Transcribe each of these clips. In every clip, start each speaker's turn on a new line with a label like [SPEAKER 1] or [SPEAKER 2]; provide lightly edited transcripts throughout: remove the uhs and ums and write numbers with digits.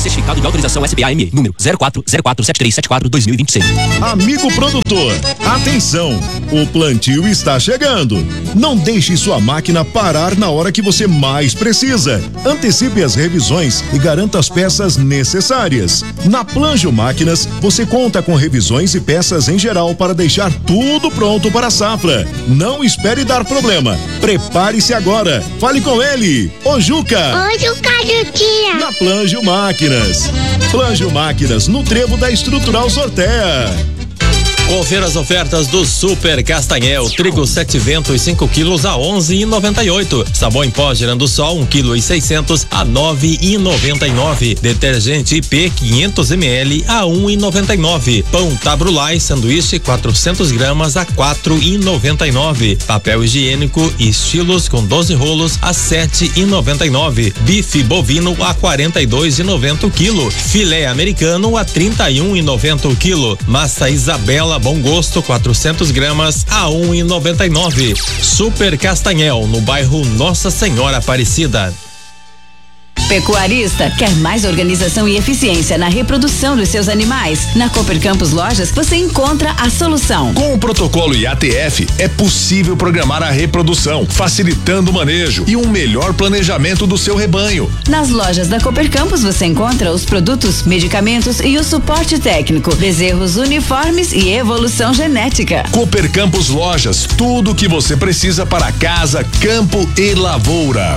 [SPEAKER 1] Certificado de autorização SPA-ME, número 04047374-2026.
[SPEAKER 2] Amigo produtor, atenção! O plantio está chegando. Não deixe sua máquina parar na hora que você mais precisa. Antecipe as revisões e garanta as peças necessárias. Na Planjo Máquinas, você conta com revisões e peças em geral para deixar tudo pronto para a safra. Não espere dar problema. Prepare-se agora. Fale com ele, o Juca.
[SPEAKER 3] Oi, Juca.
[SPEAKER 2] Na Planjo Máquinas. Planjo Máquinas, no trevo da Estrutural Sorteia.
[SPEAKER 4] Confira as ofertas do Super Castanhel, trigo 7 ventos 5 quilos a 11,98. Sabão em pó Girando Sol 1 kg e 600 a 9,99. Detergente IP 500 ml a 1,99. Pão Tabrulai sanduíche 400 gramas a 4,99. Papel higiênico Estilos com 12 rolos a 7,99. Bife bovino a 42,90 o quilo. Filé americano a 31,90 o quilo. Massa Isabela Bom Gosto 400 gramas a 1,99. Super Castanhel, no bairro Nossa Senhora Aparecida.
[SPEAKER 5] Pecuarista quer mais organização e eficiência na reprodução dos seus animais? Na Cooper Campos Lojas você encontra a solução.
[SPEAKER 6] Com o protocolo IATF é possível programar a reprodução, facilitando o manejo e um melhor planejamento do seu rebanho.
[SPEAKER 5] Nas lojas da Cooper Campos você encontra os produtos, medicamentos e o suporte técnico, bezerros uniformes e evolução genética.
[SPEAKER 6] Cooper Campos Lojas, tudo o que você precisa para casa, campo e lavoura.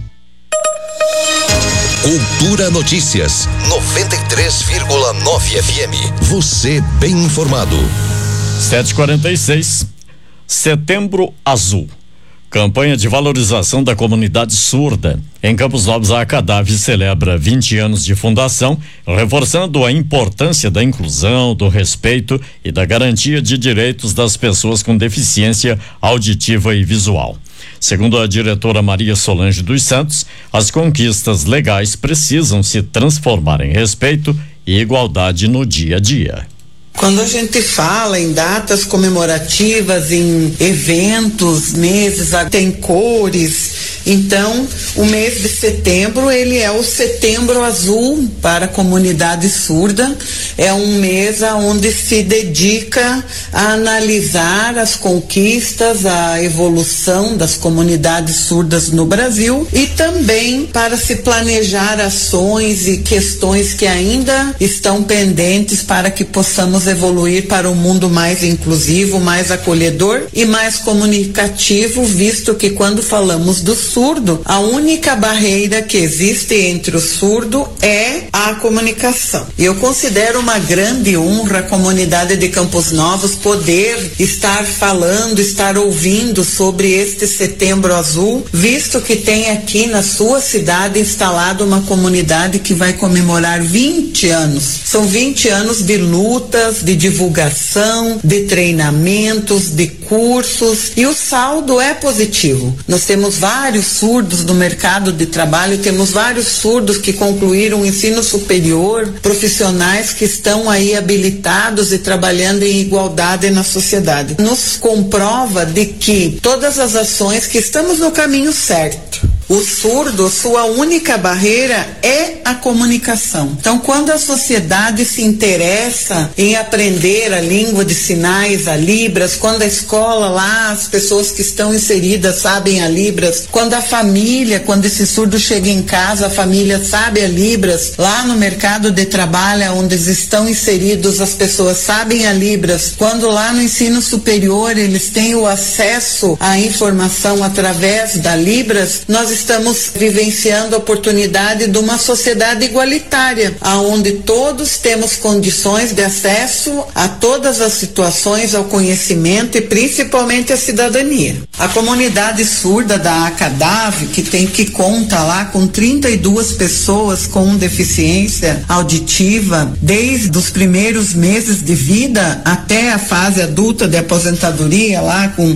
[SPEAKER 7] Cultura Notícias 93,9 FM. Você bem informado.
[SPEAKER 8] 7h46. Setembro Azul. Campanha de valorização da comunidade surda. Em Campos Novos, a ACADAV celebra 20 anos de fundação, reforçando a importância da inclusão, do respeito e da garantia de direitos das pessoas com deficiência auditiva e visual. Segundo a diretora Maria Solange dos Santos, as conquistas legais precisam se transformar em respeito e igualdade no dia a dia.
[SPEAKER 9] Quando a gente fala em datas comemorativas, em eventos, meses, tem cores. Então, o mês de setembro, ele é o Setembro Azul para a comunidade surda. É um mês onde se dedica a analisar as conquistas, a evolução das comunidades surdas no Brasil e também para se planejar ações e questões que ainda estão pendentes para que possamos evoluir para um mundo mais inclusivo, mais acolhedor e mais comunicativo, visto que quando falamos do surdo, a única barreira que existe entre o surdo é a comunicação. E eu considero uma grande honra a comunidade de Campos Novos poder estar falando, estar ouvindo sobre este Setembro Azul, visto que tem aqui na sua cidade instalado uma comunidade que vai comemorar 20 anos. São 20 anos de lutas, de divulgação, de treinamentos, de cursos, e o saldo é positivo. Nós temos vários surdos no mercado de trabalho, temos vários surdos que concluíram o ensino superior, profissionais que estão aí habilitados e trabalhando em igualdade na sociedade. Nos comprova de que todas as ações que estamos no caminho certo. O surdo, sua única barreira é a comunicação. Então, quando a sociedade se interessa em aprender a língua de sinais, a Libras, quando a escola lá, as pessoas que estão inseridas sabem a Libras, quando a família, quando esse surdo chega em casa, a família sabe a Libras, lá no mercado de trabalho onde estão inseridos, as pessoas sabem a Libras, quando lá no ensino superior eles têm o acesso à informação através da Libras, nós estamos vivenciando a oportunidade de uma sociedade igualitária, aonde todos temos condições de acesso a todas as situações, ao conhecimento e principalmente à cidadania. A comunidade surda da ACADAV, que conta lá com 32 pessoas com deficiência auditiva, desde os primeiros meses de vida até a fase adulta de aposentadoria, lá com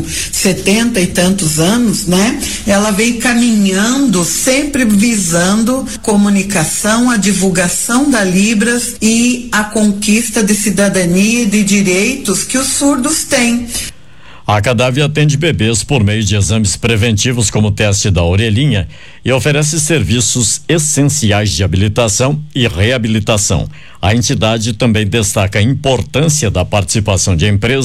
[SPEAKER 9] 70 e tantos anos, né? Ela vem caminhando sempre visando comunicação, a divulgação da Libras e a conquista de cidadania e de direitos que os surdos têm.
[SPEAKER 8] A Cadave atende bebês por meio de exames preventivos como o teste da orelhinha e oferece serviços essenciais de habilitação e reabilitação. A entidade também destaca a importância da participação de empresas